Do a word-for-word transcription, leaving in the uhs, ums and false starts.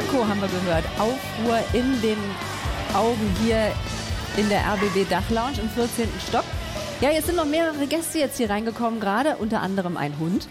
Marco haben wir gehört. Aufruhr in den Augen hier in der R B B Dachlounge im vierzehnten Stock. Ja, jetzt sind noch mehrere Gäste jetzt hier reingekommen gerade, unter anderem ein Hund.